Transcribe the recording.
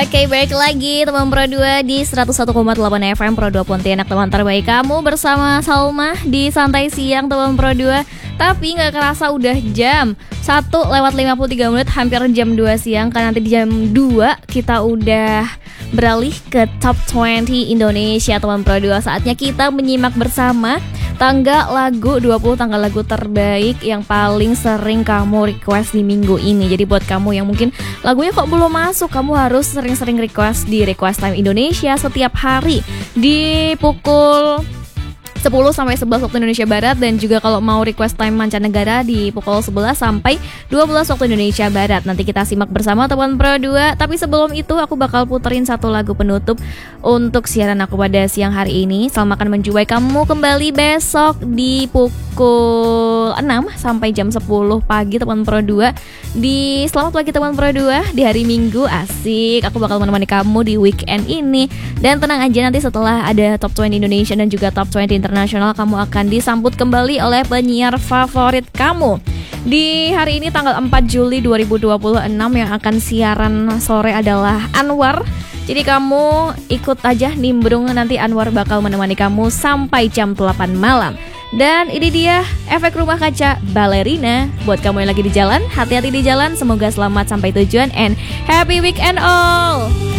Oke, balik lagi teman Pro 2 di 101,8 FM Pro 2 Pontianak, teman terbaik kamu bersama Salma di Santai Siang teman Pro 2. Tapi gak kerasa udah jam 1:53, hampir jam 2 siang. Karena nanti di jam 2 kita udah beralih ke Top 20 Indonesia teman Pro 2. Saatnya kita menyimak bersama tangga lagu 20 tangga lagu terbaik yang paling sering kamu request di minggu ini. Jadi buat kamu yang mungkin lagunya kok belum masuk, kamu harus sering-sering request di Request Time Indonesia setiap hari di pukul 10 sampai 11 waktu Indonesia Barat. Dan juga kalau mau request time mancanegara di pukul 11 sampai 12 waktu Indonesia Barat. Nanti kita simak bersama teman Pro 2. Tapi sebelum itu aku bakal puterin satu lagu penutup untuk siaran aku pada siang hari ini. Salma akan menjuai kamu kembali besok di pukul 6 sampai jam 10 pagi teman Pro 2. Di selamat pagi teman Pro 2 di hari Minggu. Asik, aku bakal menemani kamu di weekend ini. Dan tenang aja, nanti setelah ada Top 20 Indonesia dan juga Top 20 Internasional, kamu akan disambut kembali oleh penyiar favorit kamu. Di hari ini tanggal 4 Juli 2026 yang akan siaran sore adalah Anwar. Jadi kamu ikut aja nimbrung, nanti Anwar bakal menemani kamu sampai jam 8 malam. Dan ini dia Efek Rumah Kaca Ballerina. Buat kamu yang lagi di jalan, hati-hati di jalan, semoga selamat sampai tujuan and happy weekend all.